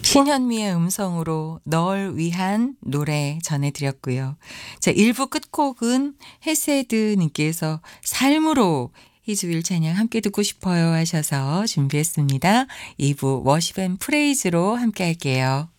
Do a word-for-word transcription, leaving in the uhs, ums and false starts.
신현미의 음성으로 널 위한 노래 전해드렸고요. 자, 일 부 끝곡은 헤세드 님께서 삶으로 희주일 찬양 함께 듣고 싶어요 하셔서 준비했습니다. 이 부 워십 앤 프레이즈로 함께 할게요.